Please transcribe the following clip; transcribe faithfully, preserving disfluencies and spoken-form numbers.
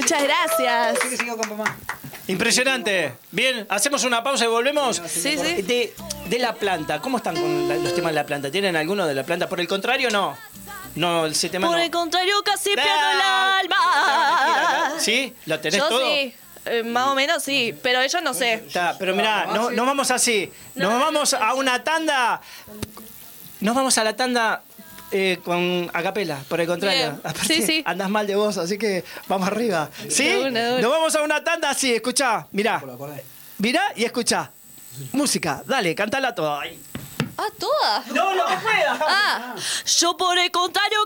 Muchas gracias. Sí, que sigo con mamá. Impresionante. Bien, hacemos una pausa y volvemos. Sí, sí. De, de la planta, ¿cómo están con la- los temas de la planta? ¿Tienen alguno de la planta? Por el contrario, no. No, ese tema Por no. el contrario, casi pierdo el Ah, alma. ¿Sí? ¿Lo tenés Yo todo? sí. Eh, más o menos sí, pero ellos no sé. Está, pero mirá, no, no vamos así. Nos No. vamos a una tanda. Nos vamos a la tanda eh, con acapela, por el contrario. Bien. Aparte, Sí, sí. andás mal de voz, así que vamos arriba. ¿Sí? De una, de una. Nos vamos a una tanda así, escuchá. Mirá. Mirá y escuchá. Música, dale, cantala toda. Ahí. Ah, todas. No, lo que puedas. Ah, yo por el contrario